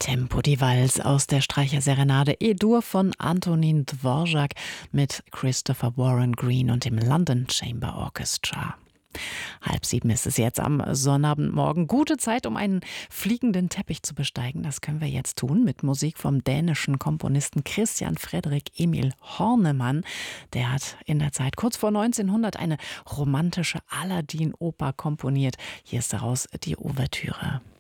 Tempo die Walz aus der Streicherserenade E-Dur von Antonin Dvorak mit Christopher Warren Green und dem London Chamber Orchestra. 6:30 ist es jetzt am Sonnabendmorgen. Gute Zeit, um einen fliegenden Teppich zu besteigen. Das können wir jetzt tun mit Musik vom dänischen Komponisten Christian Frederik Emil Hornemann. Der hat in der Zeit kurz vor 1900 eine romantische Aladdin-Oper komponiert. Hier ist daraus die Ouvertüre.